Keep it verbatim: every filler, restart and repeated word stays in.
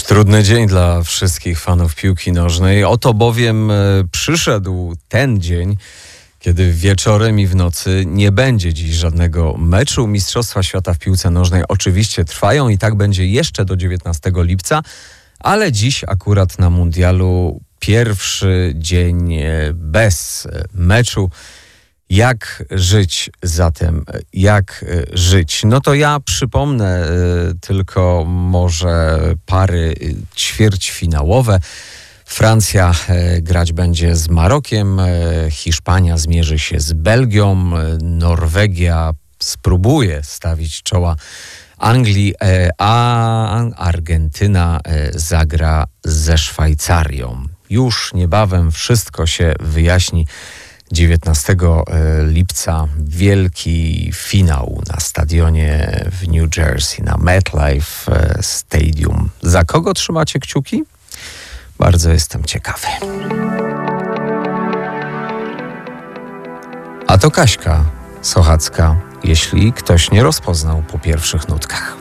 Trudny dzień dla wszystkich fanów piłki nożnej. Oto bowiem przyszedł ten dzień, kiedy wieczorem i w nocy nie będzie dziś żadnego meczu. Mistrzostwa Świata w piłce nożnej oczywiście trwają i tak będzie jeszcze do dziewiętnastego lipca, ale dziś akurat na mundialu pierwszy dzień bez meczu. Jak żyć zatem? Jak żyć? No to ja przypomnę tylko może pary ćwierćfinałowe. Francja grać będzie z Marokiem, Hiszpania zmierzy się z Belgią, Norwegia spróbuje stawić czoła Anglii, a Argentyna zagra ze Szwajcarią. Już niebawem wszystko się wyjaśni. dziewiętnastego lipca wielki finał na stadionie w New Jersey, na MetLife Stadium. Za kogo trzymacie kciuki? Bardzo jestem ciekawy. A to Kaśka Sochacka, jeśli ktoś nie rozpoznał po pierwszych nutkach.